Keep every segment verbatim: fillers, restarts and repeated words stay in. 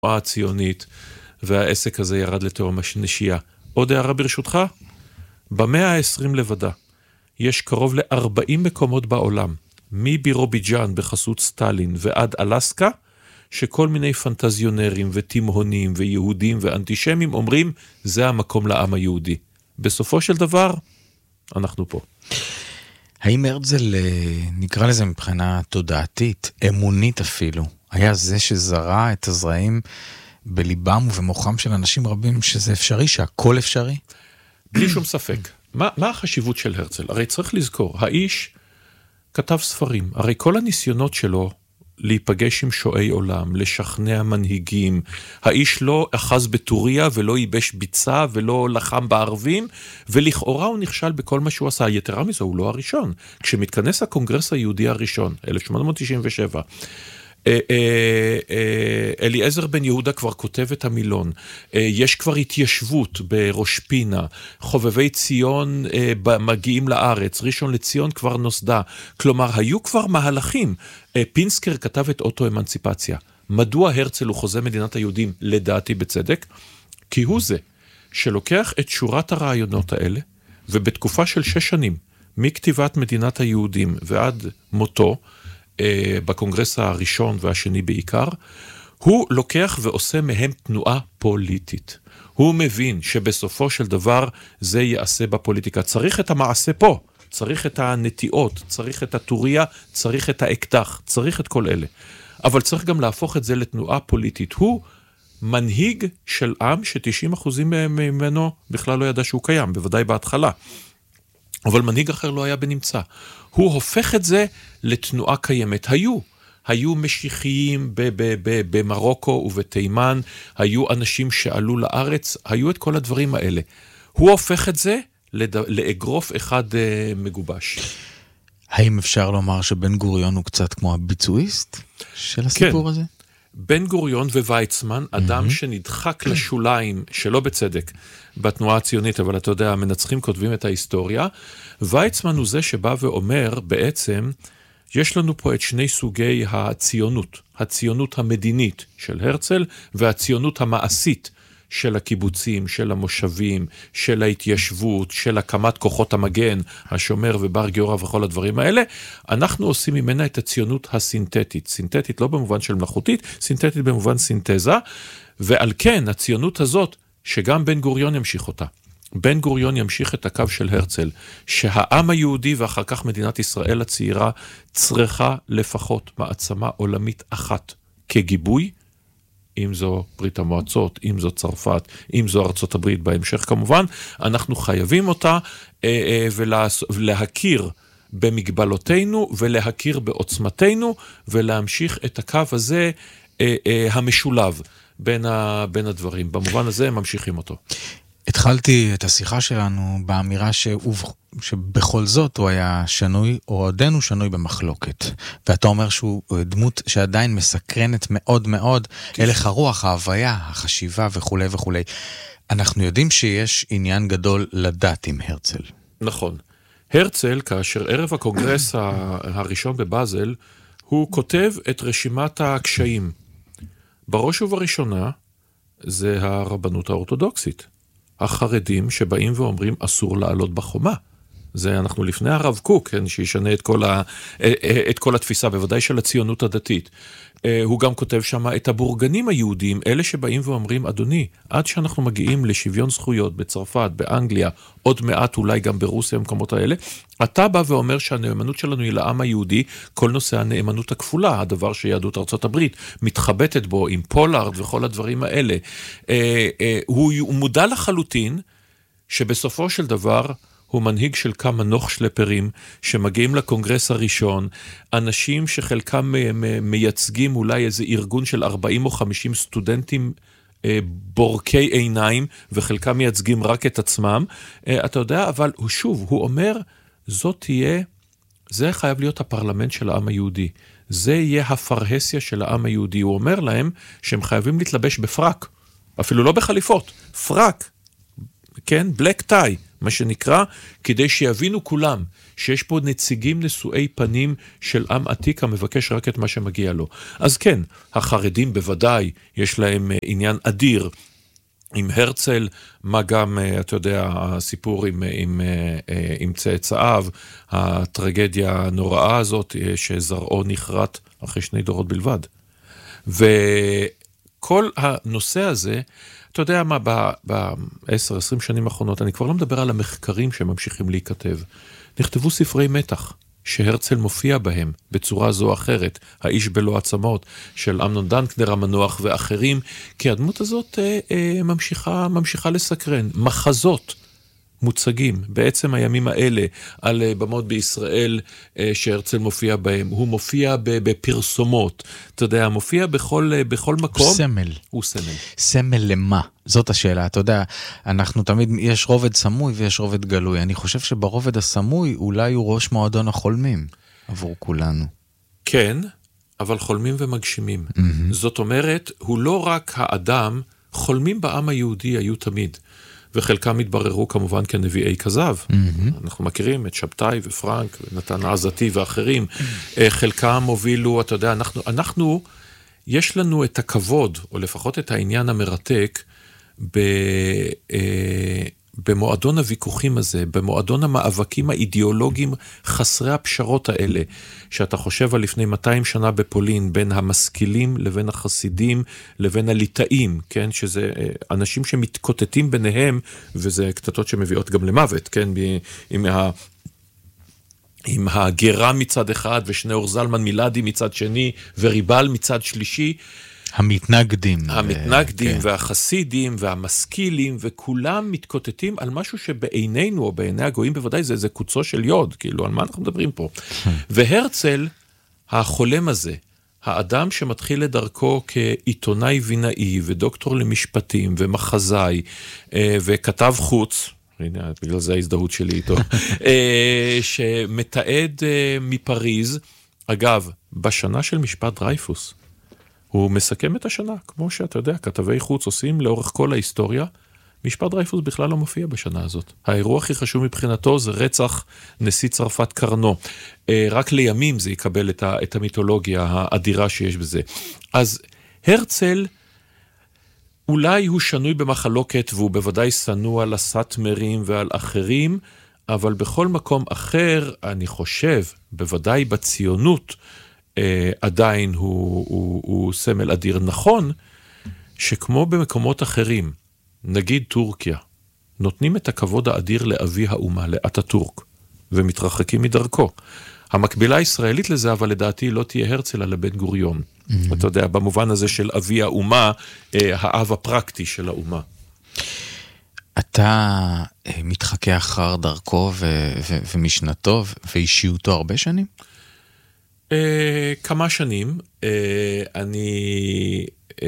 הציונית, והעסק הזה ירד לתהום נשייה. עוד הערה ברשותך? במאה ה-עשרים לבדה, יש קרוב ל-ארבעים מקומות בעולם, מבירוביג'אן בחסות סטלין ועד אלסקה, שכל מיני פנטזיונרים ותימהונים ויהודים ואנטישמים אומרים, זה המקום לעם היהודי. בסופו של דבר, אנחנו פה. האם הרצל, נקרא לזה מבחינה תודעתית, אמונית אפילו, היה זה שזרע את הזרעים בליבם ובמוחם של אנשים רבים, שזה אפשרי, שהכל אפשרי? בלי שום ספק. מה, מה החשיבות של הרצל? הרי צריך לזכור, האיש כתב ספרים, הרי כל הניסיונות שלו להיפגש עם שואי עולם, לשכנע מנהיגים, האיש לא אחז בטוריה ולא ייבש ביצה ולא לחם בערבים, ולכאורה הוא נכשל בכל מה שהוא עשה. יתרה מזו, הוא לא הראשון. כשמתכנס הקונגרס היהודי הראשון, אלף שמונה מאות תשעים ושבע, אליעזר בן יהודה כבר כותב את המילון, יש כבר התיישבות בראש פינה, חובבי ציון מגיעים לארץ, ראשון לציון כבר נוסדה, כלומר היו כבר מהלכים. פינסקר כתב את אוטו-אמנציפציה. מדוע הרצל הוא חוזה מדינת היהודים? לדעתי בצדק, כי הוא זה שלוקח את שורת הרעיונות האלה, ובתקופה של שש שנים, מכתיבת מדינת היהודים ועד מותו, בקונגרס הראשון והשני בעיקר, הוא לוקח ועושה מהם תנועה פוליטית. הוא מבין שבסופו של דבר זה יעשה בפוליטיקה. צריך את המעשה פה, צריך את הנטיעות, צריך את הטוריה, צריך את האקדח, צריך את כל אלה. אבל צריך גם להפוך את זה לתנועה פוליטית. הוא מנהיג של עם ש-תשעים אחוזים ממנו בכלל לא ידע שהוא קיים, בוודאי בהתחלה. אבל מנהיג אחר לא היה בנמצא. הוא הופך את זה לתנועה קיימת. היו, היו משיחיים במרוקו ובתימן, היו אנשים שעלו לארץ, היו את כל הדברים האלה. הוא הופך את זה לאגרוף אחד מגובש. האם אפשר לומר שבן גוריון הוא קצת כמו הביצועיסט של הסיפור הזה? בן גוריון וויצמן, אדם mm-hmm. שנדחק לשוליים, שלא בצדק, בתנועה הציונית, אבל אתה יודע, המנצחים כותבים את ההיסטוריה, ויצמן הוא זה שבא ואומר, בעצם, יש לנו פה את שני סוגי הציונות, הציונות המדינית של הרצל, והציונות המעשית של הקיבוצים, של המושבים, של ההתיישבות, של הקמת כוחות המגן, השומר ובר גיורא וכל הדברים האלה, אנחנו עושים ממנה את הציונות הסינתטית. סינתטית לא במובן של מלאכותית, סינתטית במובן סינתזה, ועל כן הציונות הזאת, שגם בן גוריון ימשיך אותה. בן גוריון ימשיך את הקו של הרצל, שהעם היהודי ואחר כך מדינת ישראל הצעירה צריכה לפחות מעצמה עולמית אחת כגיבוי, אם זו ברית המועצות, אם זו צרפת, אם זו ארצות הברית בהמשך כמובן, אנחנו חייבים אותה אה, אה, ולהכיר במגבלותינו ולהכיר בעוצמתנו ולהמשיך את הקו הזה אה, אה, המשולב בין, ה, בין הדברים. במובן הזה הם ממשיכים אותו. התחלתי את השיחה שלנו באמירה שהוא, שבכל זאת הוא היה שנוי, או עודנו שנוי במחלוקת. ואתה אומר שהוא דמות שעדיין מסקרנת מאוד מאוד, הלך הרוח, ההוויה, החשיבה וכו' וכו'. אנחנו יודעים שיש עניין גדול לדעת עם הרצל. נכון. הרצל, כאשר ערב הקונגרס הראשון בבאזל, הוא כותב את רשימת הקשיים. בראש ובראשונה, זה הרבנות האורתודוקסית. החרדים שבאים ואומרים אסור לעלות בחומה. זה אנחנו לפני הרב קוק, כן, שישנה את כל, ה, את כל התפיסה, בוודאי של הציונות הדתית. הוא גם כותב שם את הבורגנים היהודים, אלה שבאים ואומרים, אדוני, עד שאנחנו מגיעים לשוויון זכויות בצרפת, באנגליה, עוד מעט אולי גם ברוסיה, במקומות האלה, אתה בא ואומר שהנאמנות שלנו היא לעם היהודי, כל נושא הנאמנות הכפולה, הדבר שיהדות ארצות הברית מתחבטת בו עם פולארד וכל הדברים האלה. הוא, הוא מודע לחלוטין שבסופו של דבר הוא מנהיג של כמה נוח שלפרים שמגיעים לקונגרס הראשון, אנשים שחלקם מייצגים אולי איזה ארגון של ארבעים או חמישים סטודנטים בורקי עיניים, וחלקם מייצגים רק את עצמם, אתה יודע, אבל הוא שוב, הוא אומר, זאת תהיה, זה חייב להיות הפרלמנט של העם היהודי, זה יהיה הפרהסיה של העם היהודי, הוא אומר להם שהם חייבים להתלבש בפרק, אפילו לא בחליפות, פרק, כן, בלק טאי, מה שנקרא, כדי שיבינו כולם שיש פה נציגים נשואי פנים של עם עתיק המבקש רק את מה שמגיע לו. אז כן, החרדים בוודאי יש להם עניין אדיר עם הרצל, מה גם, אתה יודע, הסיפור עם, עם, עם צאצאיו, הטרגדיה הנוראה הזאת שזרעו נחרט אחרי שני דורות בלבד. וכל הנושא הזה, אתה יודע מה, ב-עשר עשרים שנים האחרונות, אני כבר לא מדבר על המחקרים שממשיכים להיכתב. נכתבו ספרי מתח, שהרצל מופיע בהם בצורה זו או אחרת, האיש בלא עצמות של אמנון דנקנר המנוח ואחרים, כי הדמות הזאת אה, אה, ממשיכה, ממשיכה לסקרן. מחזות מוצגים בעצם הימים האלה על במות בישראל שהרצל מופיע בהם. הוא מופיע בפרסומות, אתה יודע, מופיע בכל, בכל מקום. הוא סמל. הוא סמל. סמל למה? זאת השאלה. אתה יודע, אנחנו תמיד, יש רובד סמוי ויש רובד גלוי. אני חושב שברובד הסמוי אולי הוא ראש מועדון החולמים עבור כולנו. כן, אבל חולמים ומגשימים. Mm-hmm. זאת אומרת, הוא לא רק האדם, חולמים בעם היהודי היו תמיד. וחלקם התבררו כמובן כנביאי כזב. Mm-hmm. אנחנו מכירים את שבתאי ופרנק, ונתן עזתי ואחרים. Mm-hmm. חלקם הובילו, אתה יודע, אנחנו, אנחנו, יש לנו את הכבוד, או לפחות את העניין המרתק, ב, במועדון הוויכוחים הזה, במועדון המאבקים האידיאולוגיים חסרי הפשרות האלה, שאתה חושב על לפני מאתיים שנה בפולין, בין המשכילים לבין החסידים, לבין הליטאים, כן? שזה אנשים שמתקוטטים ביניהם, וזה קטטות שמביאות גם למוות, כן? עם ה... עם הגרה מצד אחד, ושניאור זלמן מילדי מצד שני, וריבל מצד שלישי, המתנגדים. המתנגדים ו... והחסידים והמשכילים, וכולם מתקוטטים על משהו שבעינינו, או בעיני הגויים בוודאי, זה איזה קוצו של יוד, כאילו, על מה אנחנו מדברים פה? והרצל, החולם הזה, האדם שמתחיל לדרכו כעיתונאי וינאי, ודוקטור למשפטים, ומחזאי, וכתב חוץ, הנה, בגלל זה ההזדהות שלי איתו, שמתעד מפריז, אגב, בשנה של משפט דרייפוס, הוא מסכם את השנה, כמו שאתה יודע, כתבי חוץ עושים לאורך כל ההיסטוריה, משפט דרייפוס בכלל לא מופיע בשנה הזאת. האירוע הכי חשוב מבחינתו זה רצח נשיא צרפת קרנו. רק לימים זה יקבל את, ה, את המיתולוגיה האדירה שיש בזה. אז הרצל, אולי הוא שנוי במחלוקת, והוא בוודאי שנוא על הסאטמרים ועל אחרים, אבל בכל מקום אחר, אני חושב, בוודאי בציונות, עדיין הוא, הוא, הוא סמל אדיר. נכון שכמו במקומות אחרים, נגיד טורקיה, נותנים את הכבוד האדיר לאבי האומה, לאטאטורק, ומתרחקים מדרכו. המקבילה הישראלית לזה, אבל לדעתי לא תהיה הרצל אלא בן גוריון. Mm-hmm. אתה יודע, במובן הזה של אבי האומה, האב הפרקטי של האומה. אתה מתחכה אחר דרכו ו- ו- ומשנתו ואישיותו הרבה שנים? Uh, כמה שנים, uh, אני uh,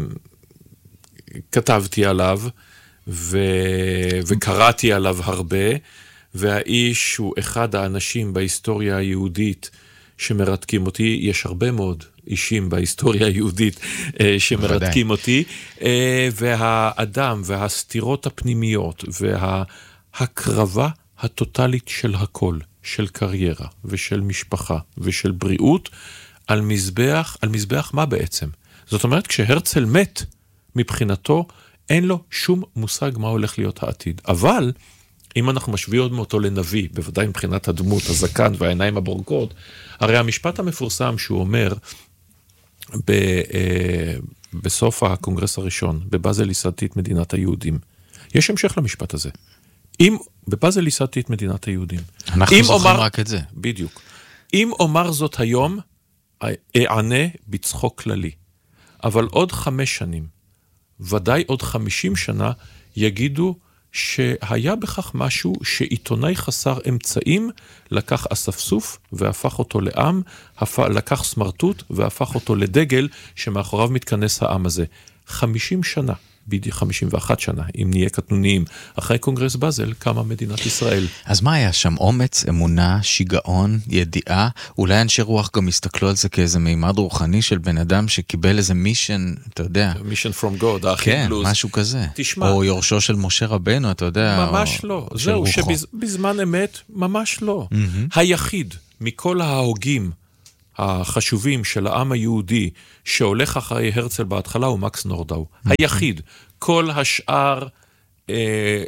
כתבתי עליו ו... וקראתי עליו הרבה, והאיש הוא אחד האנשים בהיסטוריה היהודית שמרתקים אותי. יש הרבה מאוד אישים בהיסטוריה היהודית uh, שמרתקים אותי, uh, והאדם והסתירות הפנימיות וההקרבה הטוטלית של הכל, של קריירה ושל משפחה ושל בריאות, על מזבח, על מזבח מה בעצם? זאת אומרת, כשהרצל מת, מבחינתו אין לו שום מושג מה הולך להיות העתיד. אבל, אם אנחנו משווים אותו לנביא, בוודאי מבחינת הדמות, הזקן והעיניים הבורקות, הרי המשפט המפורסם שהוא אומר, ב, אה, בסוף הקונגרס הראשון, בבאזל ייסדתי את מדינת היהודים. יש המשך למשפט הזה. אם, בבאזל ייסדתי את מדינת היהודים. אנחנו זוכרים אומר, רק את זה. בדיוק. אם אומר זאת היום, אענה בצחוק כללי. אבל עוד חמש שנים, ודאי עוד חמישים שנה, יגידו שהיה בכך משהו שעיתונאי חסר אמצעים, לקח אספסוף והפך אותו לעם, לקח סמרטוט והפך אותו לדגל, שמאחוריו מתכנס העם הזה. חמישים שנה. בדיוק חמישים ואחת שנה, אם נהיה קטנוניים. אחרי קונגרס בזל קמה מדינת ישראל. אז מה היה שם? אומץ, אמונה, שיגעון, ידיעה? אולי אנשי רוח גם הסתכלו על זה כאיזה מימד רוחני של בן אדם שקיבל איזה מישן, אתה יודע. מישן from God, האחים כן, בלוז. משהו כזה. תשמע. או יורשו של משה רבנו, אתה יודע. ממש או, לא. או זהו, שבזמן אמת, ממש לא. Mm-hmm. היחיד מכל ההוגים החשובים של העם היהודי שהולך אחרי הרצל בהתחלה הוא מקס נורדאו. היחיד. כל השאר אה,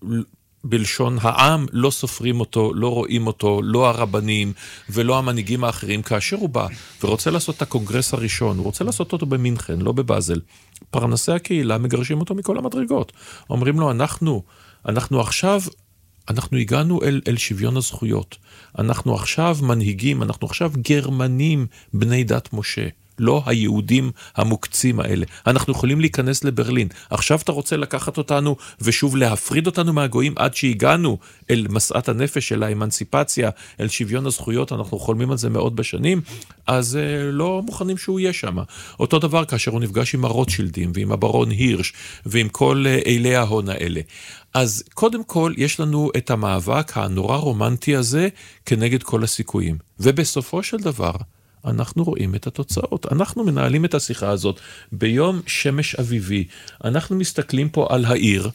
בלשון העם לא סופרים אותו, לא רואים אותו, לא הרבנים ולא המנהיגים האחרים. כאשר הוא בא ורוצה לעשות את הקונגרס הראשון, הוא רוצה לעשות אותו במינכן, לא בבאזל. פרנסי הקהילה מגרשים אותו מכל המדרגות. אומרים לו, אנחנו, אנחנו עכשיו... אנחנו הגענו אל, אל שוויון הזכויות. אנחנו עכשיו מנהיגים, אנחנו עכשיו גרמנים בני דת משה. לא היהודים המוקצים האלה. אנחנו יכולים להיכנס לברלין. עכשיו אתה רוצה לקחת אותנו ושוב להפריד אותנו מהגויים עד שהגענו אל מסעת הנפש, אל האמנציפציה, אל שוויון הזכויות. אנחנו חולמים על זה מאוד בשנים, אז אה, לא מוכנים שהוא יהיה שם. אותו דבר כאשר הוא נפגש עם הרוטשילדים ועם הברון הירש ועם כל אה, אילי ההון האלה. אז קודם כל יש לנו את המאבק הנורא רומנטי הזה כנגד כל הסיכויים. ובסופו של דבר אנחנו רואים את התוצאות. אנחנו מנהלים את השיחה הזאת ביום שמש אביבי. אנחנו מסתכלים פה על העיר,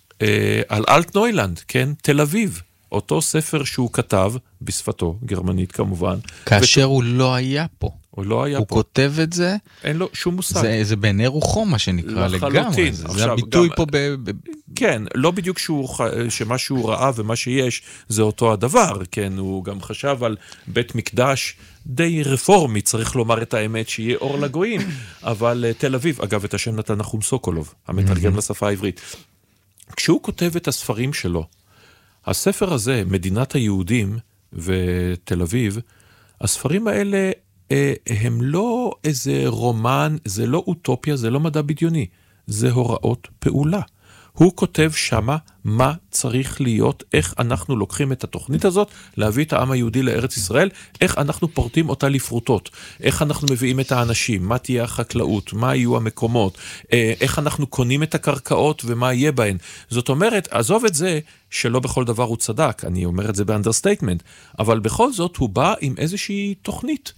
אה, על אלטנוילנד, כן? תל אביב. אותו ספר שהוא כתב, בשפתו, גרמנית כמובן. כאשר ות... הוא לא היה פה. הוא לא היה הוא פה. הוא כותב את זה. אין לו שום מושג. זה, זה בעיני רוחו מה שנקרא לגמרי. זה, זה הביטוי גם, פה ב... ב... כן, לא בדיוק שהוא, שמה שהוא ראה ומה שיש זה אותו הדבר, כן? הוא גם חשב על בית מקדש די רפורמי, צריך לומר את האמת, שיהיה אור לגויים, אבל תל אביב, אגב, את השם נתן נחום סוקולוב, המתרגם לשפה העברית. כשהוא כותב את הספרים שלו, הספר הזה, מדינת היהודים ותל אביב, הספרים האלה הם לא איזה רומן, זה לא אוטופיה, זה לא מדע בדיוני, זה הוראות פעולה. הוא כותב שמה מה צריך להיות, איך אנחנו לוקחים את התוכנית הזאת, להביא את העם היהודי לארץ ישראל, איך אנחנו פורטים אותה לפרוטות, איך אנחנו מביאים את האנשים, מה תהיה החקלאות, מה יהיו המקומות, איך אנחנו קונים את הקרקעות ומה יהיה בהן. זאת אומרת, עזוב את זה שלא בכל דבר הוא צדק, אני אומר את זה באנדרסטייטמנט, אבל בכל זאת הוא בא עם איזושהי תוכנית.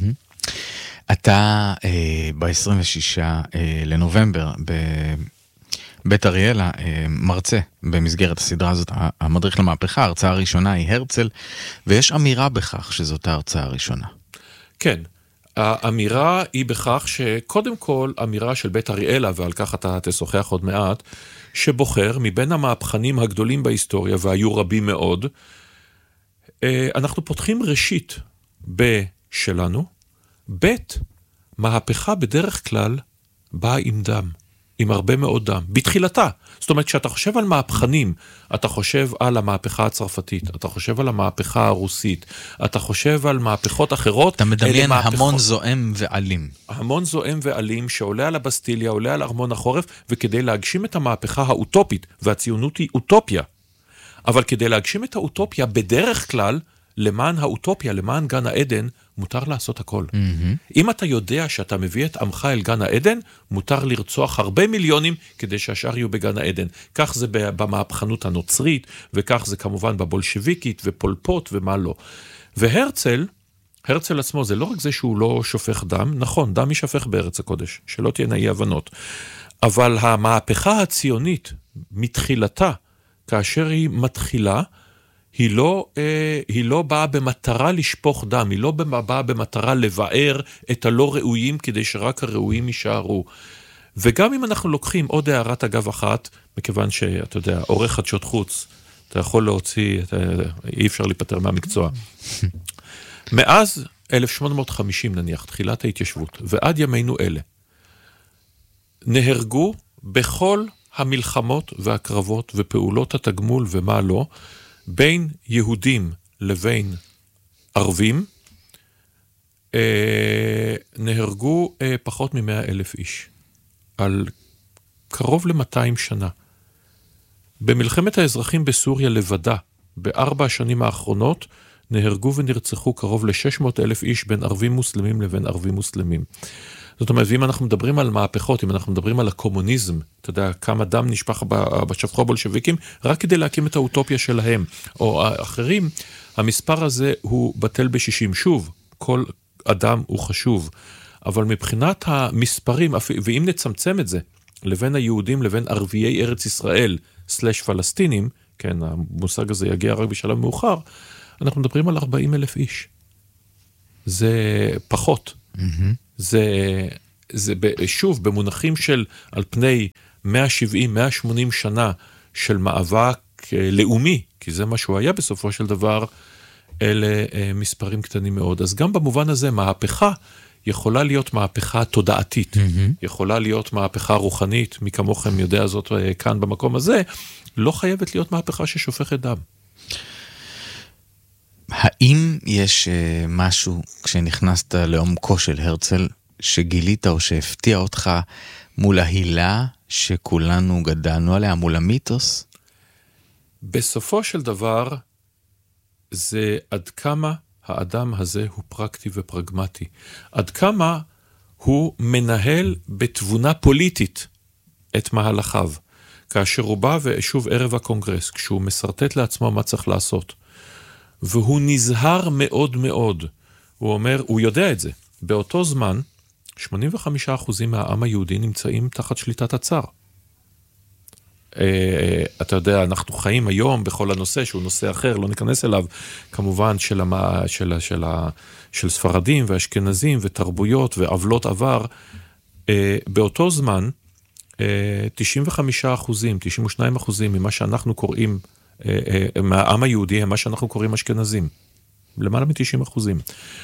אתה ב-עשרים ושישה לנובמבר, ב... בית אריאלה מרצה במסגרת הסדרה הזאת, המדריך למהפכה, ההרצאה הראשונה היא הרצל, ויש אמירה בכך שזאת ההרצאה הראשונה. כן, האמירה היא בכך שקודם כל אמירה של בית אריאלה, ועל כך אתה תשוחח עוד מעט, שבוחר מבין המהפכנים הגדולים בהיסטוריה, והיו רבים מאוד, אנחנו פותחים ראשית בשלנו, בית מהפכה בדרך כלל באה עם דם. עם הרבה מאוד דם, בתחילתה. זאת אומרת, כשאתה חושב על מהפכנים, אתה חושב על המהפכה הצרפתית, אתה חושב על המהפכה הרוסית, אתה חושב על מהפכות אחרות. אתה מדמיין המון זועם ועלים. המון זועם ועלים שעולה על הבסטיליה, עולה על ארמון החורף, וכדי להגשים את המהפכה האוטופית, והציונות היא אוטופיה. אבל כדי להגשים את האוטופיה, בדרך כלל, למען האוטופיה, למען גן העדן, מותר לעשות הכל. Mm-hmm. אם אתה יודע שאתה מביא את עמך אל גן העדן, מותר לרצוח הרבה מיליונים כדי שהשאר יהיו בגן העדן. כך זה במהפכנות הנוצרית, וכך זה כמובן בבולשוויקית ופולפות ומה לא. והרצל, הרצל עצמו, זה לא רק זה שהוא לא שופך דם, נכון, דם ישפך בארץ הקודש, שלא תהיינה אי הבנות. אבל המהפכה הציונית, מתחילתה, כאשר היא מתחילה, היא לא, אה, היא לא באה במטרה לשפוך דם, היא לא באה במטרה לבאר את הלא ראויים כדי שרק הראויים יישארו. וגם אם אנחנו לוקחים עוד הערת אגב אחת, מכיוון שאתה יודע, עורך חדשות חוץ, אתה יכול להוציא, אתה, אי אפשר להיפטר מהמקצוע. מאז אלף שמונה מאות וחמישים נניח, תחילת ההתיישבות, ועד ימינו אלה, נהרגו בכל המלחמות והקרבות ופעולות התגמול ומה לא, בין יהודים לבין ערבים, אה, נהרגו אה, פחות ממאה אלף איש, על קרוב למאתיים שנה. במלחמת האזרחים בסוריה לבדה, בארבע השנים האחרונות, נהרגו ונרצחו קרוב ל-שש מאות אלף איש בין ערבים מוסלמים לבין ערבים מוסלמים. זאת אומרת, ואם אנחנו מדברים על מהפכות, אם אנחנו מדברים על הקומוניזם, אתה יודע, כמה דם נשפך בשפכו הבולשביקים, רק כדי להקים את האוטופיה שלהם, או האחרים, המספר הזה הוא בטל בשישים. שוב, כל אדם הוא חשוב, אבל מבחינת המספרים, ואם נצמצם את זה, לבין היהודים, לבין ערביי ארץ ישראל, סלש פלסטינים, כן, המושג הזה יגיע רק בשלב מאוחר, אנחנו מדברים על ארבעים אלף איש. זה פחות. Mm-hmm. זה, זה שוב, במונחים של על פני מאה שבעים מאה שמונים שנה של מאבק לאומי, כי זה מה שהוא היה בסופו של דבר, אלה מספרים קטנים מאוד. אז גם במובן הזה, מהפכה יכולה להיות מהפכה תודעתית, mm-hmm. יכולה להיות מהפכה רוחנית, מי כמוכם יודע זאת כאן במקום הזה, לא חייבת להיות מהפכה ששופכת דם. האם יש משהו, כשנכנסת לעומקו של הרצל, שגילית או שהפתיע אותך מול ההילה שכולנו גדלנו עליה, מול המיתוס? בסופו של דבר, זה עד כמה האדם הזה הוא פרקטי ופרגמטי. עד כמה הוא מנהל בתבונה פוליטית את מהלכיו. כאשר הוא בא, ושוב ערב הקונגרס, כשהוא מסרטט לעצמו מה צריך לעשות, והוא נזהר מאוד מאוד. הוא אומר, הוא יודע את זה. באותו זמן, שמונים וחמישה אחוז מהעם היהודי נמצאים תחת שליטת הצאר. אתה יודע, אנחנו חיים היום בכל הנושא, שהוא נושא אחר, לא ניכנס אליו, כמובן של, המה, של, של, של ספרדים ואשכנזים ותרבויות ועבלות עבר. באותו זמן, תשעים וחמישה אחוז, תשעים ושניים אחוז ממה שאנחנו קוראים, מהעם היהודי, הם מה שאנחנו קוראים אשכנזים. למעלה מ-תשעים אחוזים.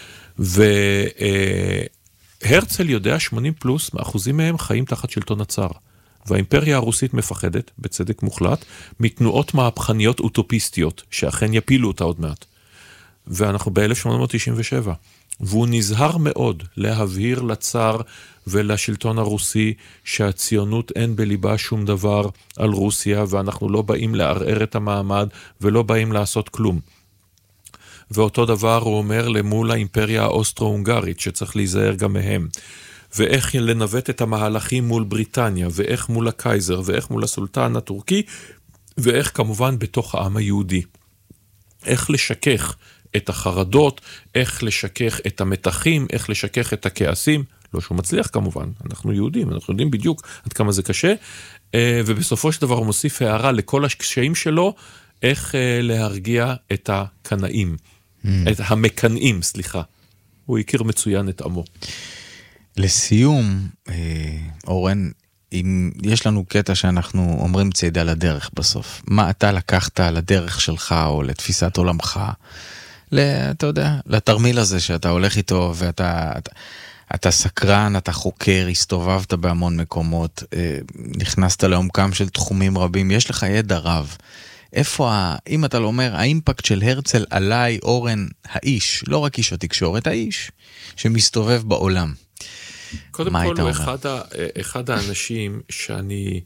והרצל יודע שמונים פלוס אחוזים מהם חיים תחת שלטון הצאר. והאימפריה הרוסית מפחדת, בצדק מוחלט, מתנועות מהפכניות אוטופיסטיות, שאכן יפילו אותה עוד מעט. ואנחנו ב-אלף שמונה מאות תשעים ושבע. והוא נזהר מאוד להבהיר לצאר ולשלטון הרוסי שהציונות אין בליבה שום דבר על רוסיה, ואנחנו לא באים לערער את המעמד ולא באים לעשות כלום. ואותו דבר הוא אומר למול האימפריה האוסטרו-הונגרית, שצריך להיזהר גם מהם. ואיך לנווט את המהלכים מול בריטניה, ואיך מול הקייזר, ואיך מול הסולטן הטורקי, ואיך כמובן בתוך העם היהודי. איך לשכך את החרדות, איך לשכך את המתחים, איך לשכך את הכעסים, לא שהוא מצליח כמובן, אנחנו יהודים, אנחנו יודעים בדיוק עד כמה זה קשה, ובסופו של דבר הוא מוסיף הערה לכל הקשיים שלו, איך להרגיע את הקנאים, mm. את המקנאים, סליחה. הוא הכיר מצוין את עמו. לסיום, אורן, אם יש לנו קטע שאנחנו אומרים צעידה לדרך בסוף, מה אתה לקחת לדרך שלך או לתפיסת עולמך, אתה יודע, לתרמיל הזה שאתה הולך איתו ואתה אתה, אתה סקרן, אתה חוקר, הסתובבת בהמון מקומות, נכנסת לעומקם של תחומים רבים, יש לך ידע רב. איפה, אם אתה לא אומר, האימפקט של הרצל עליי, אורן, האיש, לא רק איש התקשורת, האיש שמסתובב בעולם. קודם כל הוא אחד, ה, אחד האנשים שאני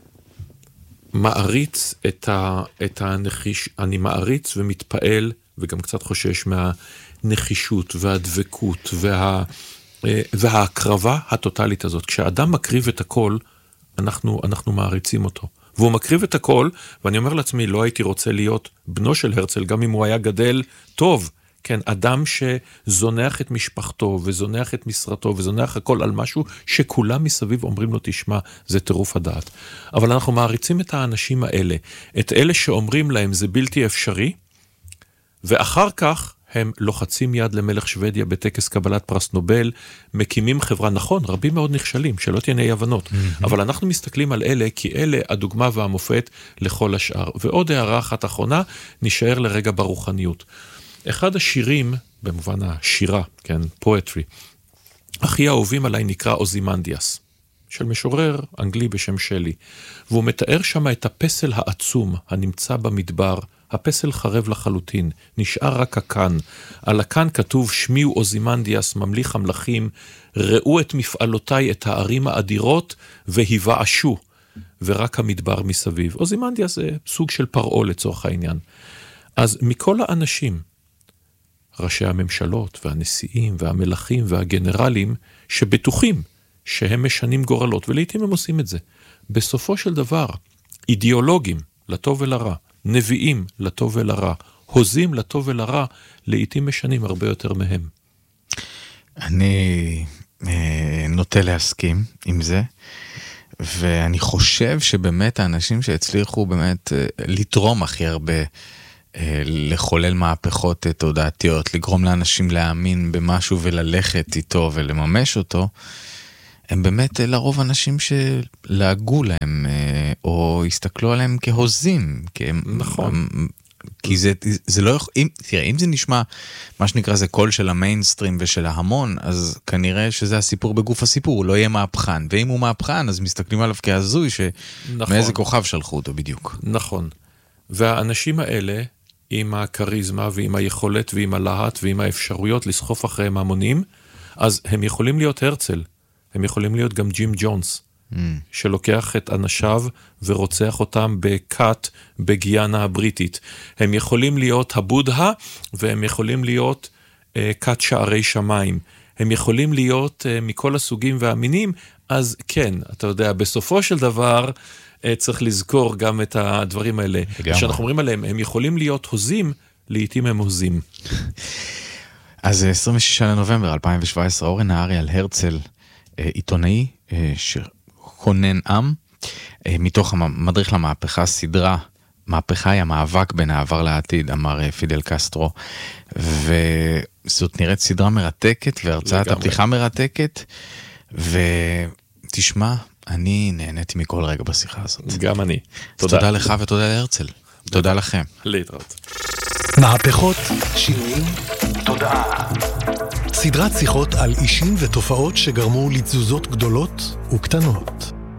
מעריץ את, ה, את הנחיש, אני מעריץ ומתפעל וגם קצת חושש מהנחישות והדבקות וה, וההקרבה הטוטלית הזאת. כשאדם מקריב את הכל, אנחנו, אנחנו מעריצים אותו. והוא מקריב את הכל, ואני אומר לעצמי, לא הייתי רוצה להיות בנו של הרצל, גם אם הוא היה גדל טוב. כן, אדם שזונח את משפחתו, וזונח את משרתו, וזונח הכל על משהו שכולם מסביב אומרים לו, תשמע, זה טירוף הדעת. אבל אנחנו מעריצים את האנשים האלה, את אלה שאומרים להם, זה בלתי אפשרי, ואחר כך הם לוחצים יד למלך שוודיה בטקס קבלת פרס נובל, מקימים חברה, נכון, רבים מאוד נכשלים, שלא תהיה אי הבנות, mm-hmm. אבל אנחנו מסתכלים על אלה, כי אלה הדוגמה והמופת לכל השאר. ועוד הערה אחת אחרונה, נשאר לרגע ברוחניות. אחד השירים, במובן השירה, כן, פואטרי, הכי אהובים עליי נקרא אוזימנדיאס, של משורר אנגלי בשם שלי, והוא מתאר שם את הפסל העצום הנמצא במדבר, הפסל חרב לחלוטין, נשאר רק הכאן, על הכאן כתוב שמיעו אוזימנדיאס ממליך המלכים, ראו את מפעלותיי את הערים האדירות והיוועשו, ורק המדבר מסביב. אוזימנדיאס זה סוג של פרעה לצורך העניין. אז מכל האנשים, ראשי הממשלות והנשיאים והמלכים והגנרלים שבטוחים שהם משנים גורלות, ולעיתים הם עושים את זה. בסופו של דבר, אידיאולוגים, לטוב ולרע, נביאים, לטוב ולרע, הוזים, לטוב ולרע, לעיתים משנים הרבה יותר מהם. אני אה, נוטה להסכים עם זה, ואני חושב שבאמת האנשים שהצליחו באמת אה, לתרום הכי הרבה, אה, לחולל מהפכות תודעתיות, לגרום לאנשים להאמין במשהו וללכת איתו ולממש אותו, הם באמת לרוב אנשים שלהגו להם, או הסתכלו עליהם כהוזים. נכון. כי זה, זה לא יכול, אם, תראה, אם זה נשמע, מה שנקרא זה קול של המיינסטרים ושל ההמון, אז כנראה שזה הסיפור בגוף הסיפור, הוא לא יהיה מהפכן, ואם הוא מהפכן, אז מסתכלים עליו כהזוי, שמאיזה כוכב שלחו אותו בדיוק. נכון. והאנשים האלה, עם הקריזמה ועם היכולת ועם הלהט ועם האפשרויות לסחוף אחריהם המונים, אז הם יכולים להיות הרצל, הם יכולים להיות גם ג'ים ג'ונס, mm. שלוקח את אנשיו ורוצח אותם בקאט בגיאנה הבריטית. הם יכולים להיות הבודה, והם יכולים להיות אה, קאט שערי שמיים. הם יכולים להיות אה, מכל הסוגים והמינים, אז כן, אתה יודע, בסופו של דבר אה, צריך לזכור גם את הדברים האלה. כשאנחנו אומרים עליהם, הם יכולים להיות הוזים, לעתים הם הוזים. אז עשרים ושישה לנובמבר אלפיים שבע עשרה, אורן נהרי על הרצל, עיתונאי שכונן עם, מתוך המדריך למהפכה, סדרה, מהפכה היא המאבק בין העבר לעתיד, אמר פידל קסטרו, וזאת נראית סדרה מרתקת, והרצאת הפתיחה מרתקת, ותשמע, אני נהניתי מכל רגע בשיחה הזאת. גם אני. תודה. תודה לך ותודה להרצל. תודה לכם. להתראות. מהפכות, שינויים, תודעה. סדרת שיחות על אישים ותופעות שגרמו לתזוזות גדולות וקטנות.